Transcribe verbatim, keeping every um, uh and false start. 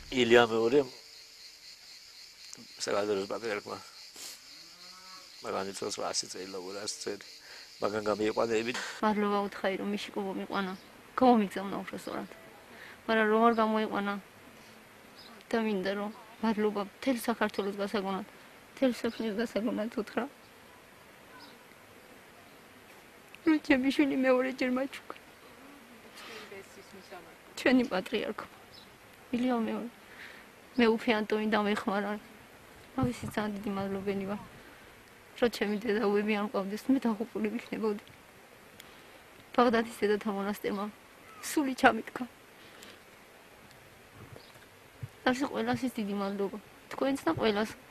ილია მეორე საგადროს პატრიარქმა მაგანი წელს ასი წელი ლაბორა ასი წელი მაგან გამიყვანებით მადლობა უთხარი რომ მიშიკო მომიყვანა გამომიგზავნა უბრალოდ მაგრამ რომ არ გამოიყვანა და მინდა რომ მადლობა მთელ საქართველოს გასაგონად მთელ სოფლის გასაგონად უთხრა რომ ჩემი შვილი მეორეჯერ მაჩუქა ჩვენი პატრიარქო ილია მეორე მე უფე ანტონი დამეხმარა ავისი ძალიან დიდი მადლობელი ვარ რომ ჩემი დედაუები არ მყავდეს მე დაღუპული ვიქნებოდი ბაღდადის დედათა მონასტერმა სული ჩამიტკა ასე ყველას ის დიდი მადლობა თქვენს და ყველას